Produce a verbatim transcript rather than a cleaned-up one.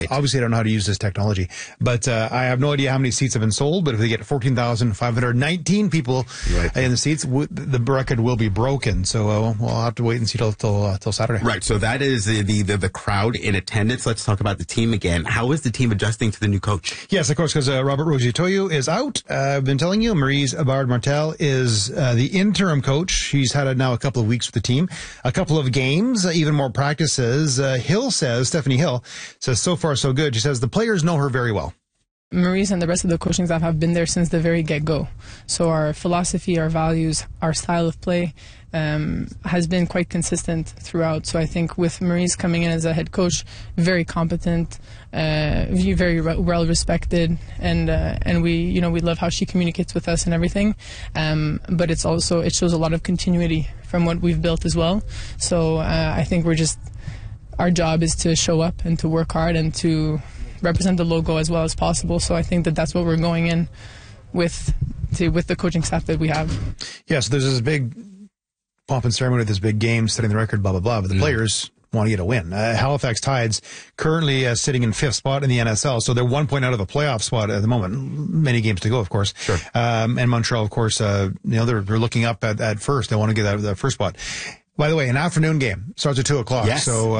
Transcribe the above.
Obviously, I don't know how to use this technology, but uh, I have no idea how many seats have been sold. But if they get fourteen thousand five hundred nineteen people right. in the seats, w- the record will be broken. So uh, we'll have to wait and see till till, uh, till Saturday. Right. So that is the, the the crowd in attendance. Let's talk about the team again. How is the team adjusting to the new coach? Yes, of course, because uh, Robert Rositoyu is out. Uh, I've been telling you, Maryse Bard-Martel is uh, the interim coach. She's had a, now a couple of weeks with the team, a couple of games, uh, even more practices. Uh, Hill says, Stephanie Hill says, so far so good. She says the players know her very well. Maryse and the rest of the coaching staff have been there since the very get-go. So our philosophy, our values, our style of play um, has been quite consistent throughout. So I think with Maryse coming in as a head coach, very competent, uh, very well respected, and uh, and we you know we love how she communicates with us and everything. Um, but it's also it shows a lot of continuity from what we've built as well. So uh, I think we're just our job is to show up and to work hard and to represent the logo as well as possible. So I think that that's what we're going in with to, with the coaching staff that we have. Yeah, so there's this big pomp and ceremony, this big game, setting the record, blah, blah, blah. But the mm. players want to get a win. Uh, Halifax Tides currently uh, sitting in fifth spot in the N S L. So they're one point out of a playoff spot at the moment. Many games to go, of course. Sure. Um, and Montreal, of course, uh, you know, they're, they're looking up at, at first. They want to get out of the first spot. By the way, an afternoon game starts at two o'clock. Yes. So, uh,